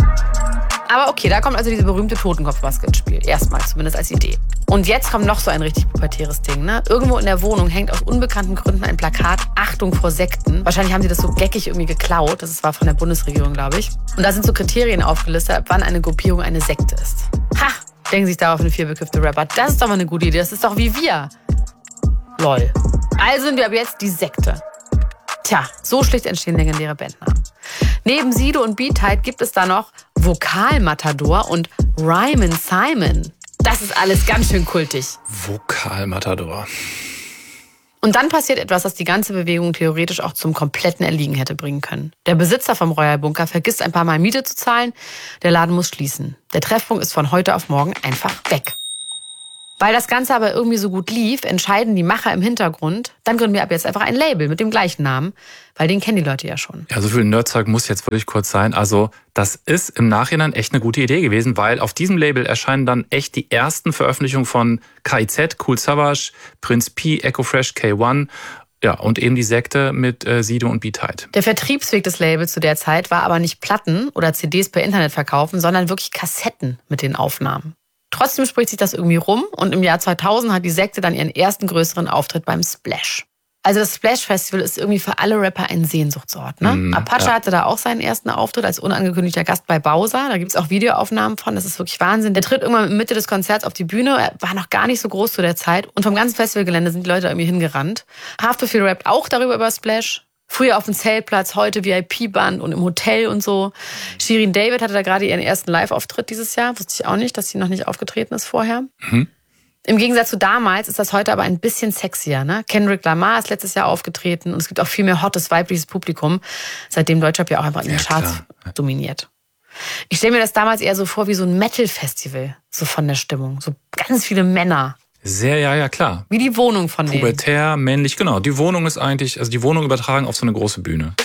[SPEAKER 1] Aber okay, da kommt also diese berühmte Totenkopfmaske ins Spiel. Erstmal, zumindest als Idee. Und jetzt kommt noch so ein richtig pubertäres Ding, ne? Irgendwo in der Wohnung hängt aus unbekannten Gründen ein Plakat, Achtung vor Sekten. Wahrscheinlich haben sie das so geckig irgendwie geklaut. Das war von der Bundesregierung, glaube ich. Und da sind so Kriterien aufgelistet, ab wann eine Gruppierung eine Sekte ist. Ha! Denken sich darauf eine vielbekiffte Rapper. Das ist doch mal eine gute Idee. Das ist doch wie wir. Lol. Also sind wir ab jetzt die Sekte. Tja, so schlicht entstehen legendäre Bandnamen. Neben Sido und B-Tide gibt es da noch Vokalmatador und Ryman Simon. Das ist alles ganz schön kultig.
[SPEAKER 2] Vokalmatador.
[SPEAKER 1] Und dann passiert etwas, das die ganze Bewegung theoretisch auch zum kompletten Erliegen hätte bringen können. Der Besitzer vom Royal Bunker vergisst ein paar Mal Miete zu zahlen. Der Laden muss schließen. Der Treffpunkt ist von heute auf morgen einfach weg. Weil das Ganze aber irgendwie so gut lief, entscheiden die Macher im Hintergrund, dann gründen wir ab jetzt einfach ein Label mit dem gleichen Namen, weil den kennen die Leute ja schon.
[SPEAKER 2] Ja, so viel Nerdzeug muss jetzt wirklich kurz sein. Also das ist im Nachhinein echt eine gute Idee gewesen, weil auf diesem Label erscheinen dann echt die ersten Veröffentlichungen von K I Z, Kool Savas, Prinz P, Echo Fresh, K eins. Ja, und eben die Sekte mit äh, Sido und B-Tide.
[SPEAKER 1] Der Vertriebsweg des Labels zu der Zeit war aber nicht Platten oder C Ds per Internet verkaufen, sondern wirklich Kassetten mit den Aufnahmen. Trotzdem spricht sich das irgendwie rum und im Jahr zweitausend hat die Sekte dann ihren ersten größeren Auftritt beim Splash. Also das Splash Festival ist irgendwie für alle Rapper ein Sehnsuchtsort. Ne? Mm, Apache ja. hatte da auch seinen ersten Auftritt als unangekündigter Gast bei Bowser. Da gibt's auch Videoaufnahmen von, das ist wirklich Wahnsinn. Der tritt irgendwann in der Mitte des Konzerts auf die Bühne, er war noch gar nicht so groß zu der Zeit und vom ganzen Festivalgelände sind die Leute irgendwie hingerannt. Haftbefehl rappt auch darüber über Splash. Früher auf dem Zeltplatz, heute V I P-Band und im Hotel und so. Shirin David hatte da gerade ihren ersten Live-Auftritt dieses Jahr. Wusste ich auch nicht, dass sie noch nicht aufgetreten ist vorher. Mhm. Im Gegensatz zu damals ist das heute aber ein bisschen sexier. Ne? Kendrick Lamar ist letztes Jahr aufgetreten und es gibt auch viel mehr hottes weibliches Publikum, seitdem Deutschrap ja auch einfach in den ja, Charts klar. dominiert. Ich stelle mir das damals eher so vor wie so ein Metal-Festival, so von der Stimmung. So ganz viele Männer.
[SPEAKER 2] Sehr, ja, ja, klar.
[SPEAKER 1] Wie die Wohnung von denen.
[SPEAKER 2] Pubertär, männlich, genau. Die Wohnung ist eigentlich, also die Wohnung übertragen auf so eine große Bühne.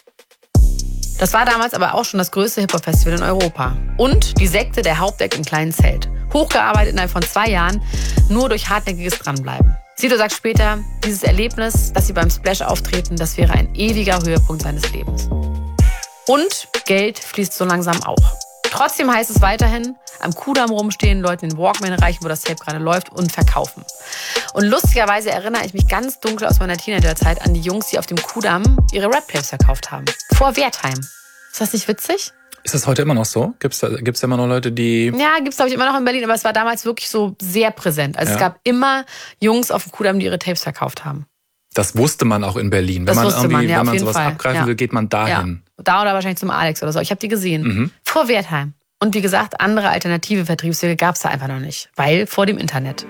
[SPEAKER 1] Das war damals aber auch schon das größte Hip-Hop-Festival in Europa. Und die Sekte der Hauptdeck im kleinen Zelt. Hochgearbeitet innerhalb von zwei Jahren, nur durch hartnäckiges Dranbleiben. Sido sagt später, dieses Erlebnis, dass sie beim Splash auftreten, das wäre ein ewiger Höhepunkt seines Lebens. Und Geld fließt so langsam auch. Trotzdem heißt es weiterhin, am Kudamm rumstehen, Leuten den Walkman reichen, wo das Tape gerade läuft und verkaufen. Und lustigerweise erinnere ich mich ganz dunkel aus meiner Teenagerzeit an die Jungs, die auf dem Kudamm ihre Rap-Tapes verkauft haben. Vor Wertheim. Ist das nicht witzig?
[SPEAKER 2] Ist das heute immer noch so? Gibt's da, gibt's da immer noch Leute, die...
[SPEAKER 1] Ja, gibt's glaube ich immer noch in Berlin, aber es war damals wirklich so sehr präsent. Also ja. Es gab immer Jungs auf dem Kudamm, die ihre Tapes verkauft haben.
[SPEAKER 2] Das wusste man auch in Berlin.
[SPEAKER 1] Das
[SPEAKER 2] wenn man
[SPEAKER 1] wusste man, ja,
[SPEAKER 2] wenn man
[SPEAKER 1] auf
[SPEAKER 2] sowas
[SPEAKER 1] jeden Fall.
[SPEAKER 2] abgreifen
[SPEAKER 1] ja.
[SPEAKER 2] will, geht man dahin.
[SPEAKER 1] Ja. Da oder wahrscheinlich zum Alex oder so. Ich habe die gesehen.
[SPEAKER 2] Mhm.
[SPEAKER 1] Vor Wertheim. Und wie gesagt, andere alternative Vertriebswege gab es da einfach noch nicht, weil vor dem Internet.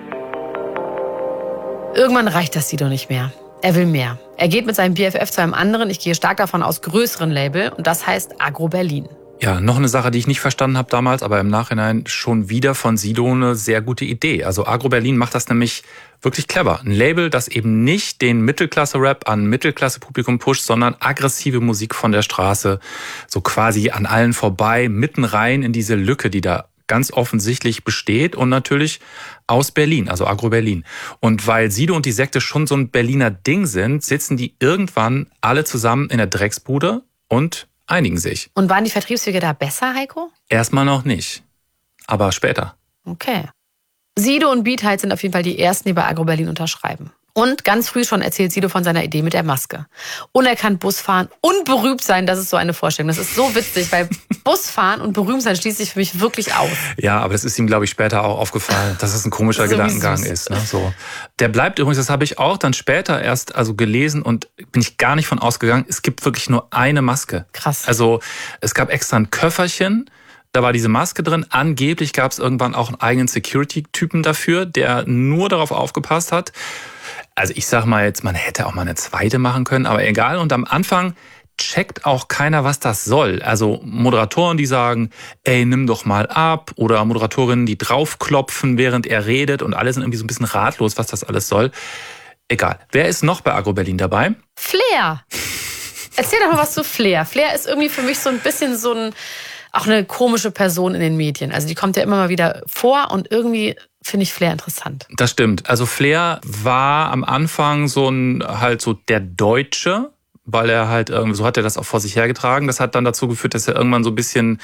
[SPEAKER 1] Irgendwann reicht das Sido nicht mehr. Er will mehr. Er geht mit seinem B F F zu einem anderen, ich gehe stark davon aus, größeren Label und das heißt Agro Berlin.
[SPEAKER 2] Ja, noch eine Sache, die ich nicht verstanden habe damals, aber im Nachhinein schon wieder von Sido eine sehr gute Idee. Also Agro Berlin macht das nämlich wirklich clever. Ein Label, das eben nicht den Mittelklasse-Rap an Mittelklasse-Publikum pusht, sondern aggressive Musik von der Straße, so quasi an allen vorbei, mitten rein in diese Lücke, die da ganz offensichtlich besteht und natürlich aus Berlin, also Agro Berlin. Und weil Sido und die Sekte schon so ein Berliner Ding sind, sitzen die irgendwann alle zusammen in der Drecksbude und einigen sich.
[SPEAKER 1] Und waren die Vertriebswege da besser, Heiko?
[SPEAKER 2] Erstmal noch nicht, aber später.
[SPEAKER 1] Okay. Sido und Beat Heights sind auf jeden Fall die ersten, die bei Agro Berlin unterschreiben. Und ganz früh schon erzählt Sido von seiner Idee mit der Maske. Unerkannt Busfahren und berühmt sein, das ist so eine Vorstellung. Das ist so witzig, weil Busfahren und berühmt sein schließt sich für mich wirklich aus.
[SPEAKER 2] Ja, aber das ist ihm, glaube ich, später auch aufgefallen, dass es ein komischer
[SPEAKER 1] So
[SPEAKER 2] Gedankengang
[SPEAKER 1] süß.
[SPEAKER 2] ist. Ne? So. Der bleibt übrigens, das habe ich auch dann später erst also gelesen und bin ich gar nicht von ausgegangen, es gibt wirklich nur eine Maske.
[SPEAKER 1] Krass.
[SPEAKER 2] Also es gab extra ein Köfferchen, da war diese Maske drin. Angeblich gab es irgendwann auch einen eigenen Security-Typen dafür, der nur darauf aufgepasst hat. Also ich sag mal jetzt, man hätte auch mal eine zweite machen können, aber egal. Und am Anfang checkt auch keiner, was das soll. Also Moderatoren, die sagen, ey, nimm doch mal ab. Oder Moderatorinnen, die draufklopfen, während er redet. Und alle sind irgendwie so ein bisschen ratlos, was das alles soll. Egal. Wer ist noch bei Agro Berlin dabei?
[SPEAKER 1] Flair. Erzähl doch mal was zu Flair. Flair ist irgendwie für mich so ein bisschen so ein, auch eine komische Person in den Medien. Also die kommt ja immer mal wieder vor und irgendwie finde ich Flair interessant.
[SPEAKER 2] Das stimmt. Also Flair war am Anfang so ein halt so der Deutsche, weil er halt irgendwie, so hat er das auch vor sich hergetragen. Das hat dann dazu geführt, dass er irgendwann so ein bisschen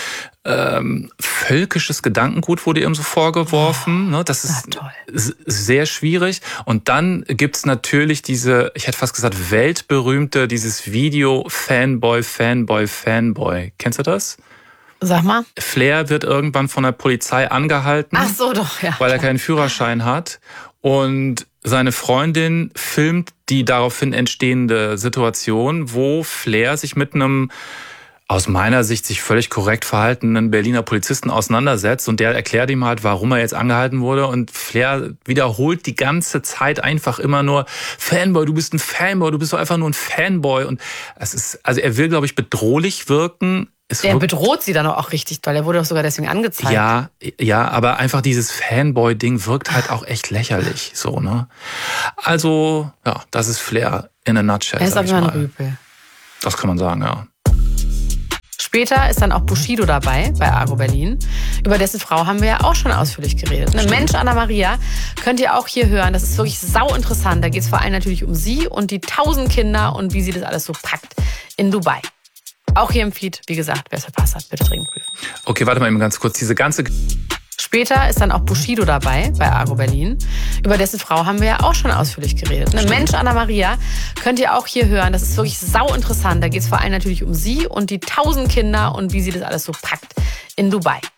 [SPEAKER 2] ähm, völkisches Gedankengut wurde ihm so vorgeworfen.
[SPEAKER 1] Oh,
[SPEAKER 2] das ist
[SPEAKER 1] toll.
[SPEAKER 2] sehr schwierig. Und dann gibt's natürlich diese, ich hätte fast gesagt, weltberühmte, dieses Video Fanboy, Fanboy, Fanboy. Kennst du das?
[SPEAKER 1] Sag mal.
[SPEAKER 2] Flair wird irgendwann von der Polizei angehalten,
[SPEAKER 1] Ach so, doch, ja.
[SPEAKER 2] weil er keinen Führerschein hat. Und seine Freundin filmt die daraufhin entstehende Situation, wo Flair sich mit einem aus meiner Sicht sich völlig korrekt verhaltenen Berliner Polizisten auseinandersetzt. Und der erklärt ihm halt, warum er jetzt angehalten wurde. Und Flair wiederholt die ganze Zeit einfach immer nur, Fanboy, du bist ein Fanboy, du bist doch einfach nur ein Fanboy. Und es ist, also er will, glaube ich, bedrohlich wirken. Es
[SPEAKER 1] Er
[SPEAKER 2] wirkt,
[SPEAKER 1] bedroht sie dann auch richtig, weil er wurde doch sogar deswegen angezeigt.
[SPEAKER 2] ja, ja, aber einfach dieses Fanboy-Ding wirkt halt auch echt lächerlich, so, ne? Also, ja, das ist Flair in a nutshell.
[SPEAKER 1] Er ist
[SPEAKER 2] sag
[SPEAKER 1] aber
[SPEAKER 2] ich
[SPEAKER 1] ein
[SPEAKER 2] mal.
[SPEAKER 1] Rüpel.
[SPEAKER 2] Das kann man sagen, ja.
[SPEAKER 1] Später ist dann auch Bushido dabei bei Agro Berlin. Über dessen Frau haben wir ja auch schon ausführlich geredet. Ne? Mensch, Anna Maria, könnt ihr auch hier hören. Das ist wirklich sau interessant. Da geht es vor allem natürlich um sie und die tausend Kinder und wie sie das alles so packt in Dubai. Auch hier im Feed, wie gesagt, wer es verpasst hat, bitte dringend prüfen.
[SPEAKER 2] Okay, warte mal eben ganz kurz. Diese ganze...
[SPEAKER 1] Später ist dann auch Bushido dabei bei Agro Berlin. Über dessen Frau haben wir ja auch schon ausführlich geredet. Ne? Mensch, Anna Maria, könnt ihr auch hier hören. Das ist wirklich sau interessant. Da geht es vor allem natürlich um sie und die tausend Kinder und wie sie das alles so packt in Dubai.